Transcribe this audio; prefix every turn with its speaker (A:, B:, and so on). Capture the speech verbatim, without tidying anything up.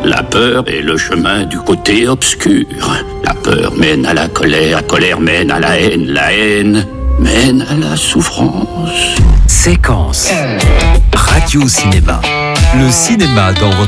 A: La peur est le chemin du côté obscur. La peur mène à la colère, la colère mène à la haine, la haine mène à la souffrance.
B: Séquence Radio Cinéma. Le cinéma dans votre